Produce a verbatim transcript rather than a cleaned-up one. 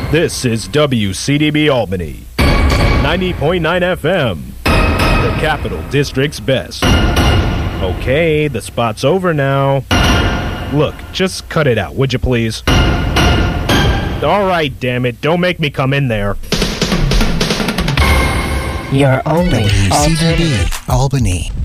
This is W C D B Albany, ninety point nine F M, the Capital District's best. Okay, the spot's over now. Look, just cut it out, would you please? All right, damn it, don't make me come in there. Your only W C D B Albany.